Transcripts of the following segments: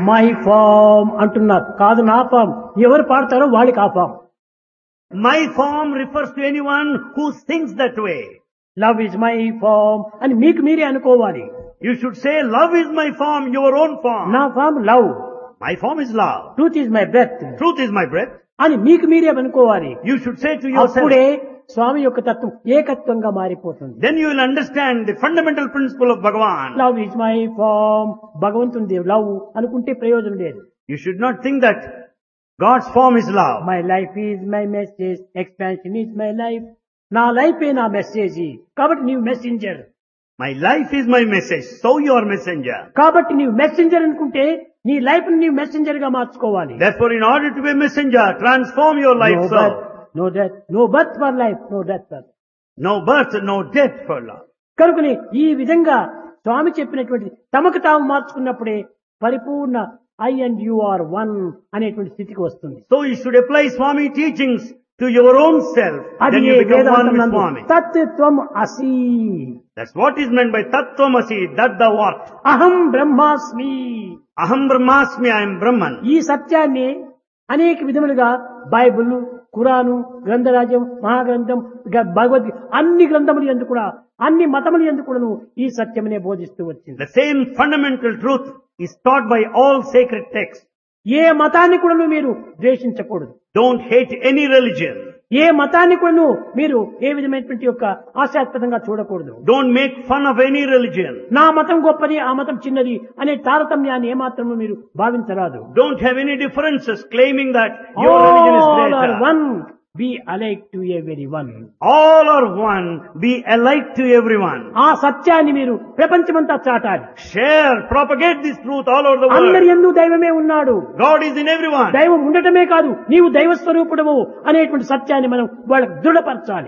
My farm అంటున్నారు. కాదు నా ఫామ్. ఎవరు పాడతారో వాళ్ళకి ఆ form. My form refers to anyone who sings that way. Love is my farm అని మీకు మీరే అనుకోవాలి. You should say, love is my form, your own form. నా form love. My form is love. Truth is my breath Truth is my breath. అని మీకు మీరే అనుకోవాలి. You should say to yourself. అప్పుడే స్వామి యొక్క తత్వం ఏకత్వంగా మారిపోతుంది. Then you will understand the fundamental principle of Bhagavan. Love is my farm. భగవంతుడి love అనుకుంటే ప్రయోజనం లేదు. You should not think that God's form is love. My life is my message, expansion is my life. నా లైఫే నా message. కాబట్టి నీవు messenger. My life is my message, so you are messenger. కాబట్టి నీవు మెసెంజర్ అనుకుంటే నీ లైఫ్ ని నీవు మెసెంజర్ గా మార్చుకోవాలి. Therefore, in order to be a messenger, transform your life No so. birth, no death, no birth for life, no death for. No birth, no death for love. కనుకని ఈ విధంగా స్వామి చెప్పినటువంటి తమకు తాము మార్చుకున్నప్పుడే పరిపూర్ణ I and you are one అనేటువంటి స్థితికి వస్తుంది. So you should apply Swami teachings to your own self. అది Then A you become one Vedantam with నందు Swami. తత్వం అసి. That's what is meant by Tattvamasi, that the what? అహం బ్రహ్మాస్మి. Aham Brahmasmi, I am Brahman. ఈ సత్యాన్ని అనేక విధములుగా బైబిల్, ఖురాను, గ్రంథరాజ్యం, మహాగ్రంథం, భగవద్గీత అన్ని గ్రంథములు యందు కూడా అన్ని మతములు యందు కూడాను ఈ సత్యమనే బోధిస్తూ వచ్చింది. The same fundamental truth is taught by all sacred texts. ఏ మతాన్ని కూడాను మీరు ద్వేషించకూడదు. Don't hate any religion. ఏ మతాన్ని కూడాను మీరు ఏ విధమైనటువంటి యొక్క ఆశాస్పదంగా చూడకూడదు. Don't make fun of any religion. నా మతం గొప్పది, ఆ మతం చిన్నది అనే తారతమ్యాన్ని ఏమాత్రము మీరు భావించరాదు. Don't have any differences claiming that your religion is All are greater. one, be alike to everyone. All are one, be alike to everyone. ఆ సత్యాన్ని మీరు ప్రపంచమంతా చాటాలి. Share, propagate this truth all over the అందరి world. యందు దైవమే ఉన్నాడు. God is in everyone. దైవం ఉండటమే కాదు, నీవు దైవ స్వరూపుడవు అనేటువంటి సత్యాన్ని మనం వాళ్ళకు దృఢపరచాలి.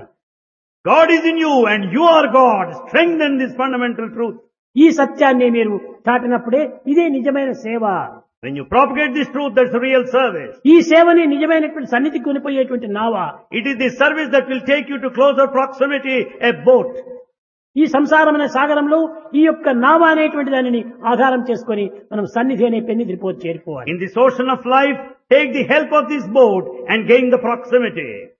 God is in you and you are God. Strengthen this fundamental truth. ఈ సత్యాన్ని మీరు చాటినప్పుడే ఇదే నిజమైన సేవ. When you propagate this truth, that's real service. ఈ సేవని నిజమైనటువంటి సన్నిధికి కొనిపోయేటువంటి నావ. It is the service that will take you to closer proximity, a boat. ఈ సంసారం అనే సాగరంలో ఈ యొక్క నావ అనేటువంటి దానిని ఆధారం చేసుకొని మనం సన్నిధి అనే పెన్నిధిపో చేరుకోవాలి. In this ocean of life, take the help of this boat and gain the proximity.